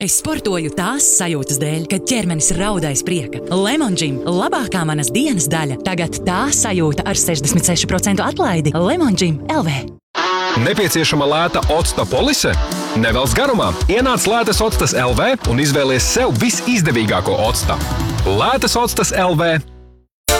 Es sportoju tās sajūtas dēļ, kad ķermenis raudais prieka. Lemon Gym – labākā manas dienas daļa. Tagad tā sajūta ar 66% atlaidi. Lemon Gym LV. Nepieciešama lēta octa polise? Nevelc garumā. Ienāc Lētas Octas LV un izvēlies sev visizdevīgāko octa. Lētas Octas LV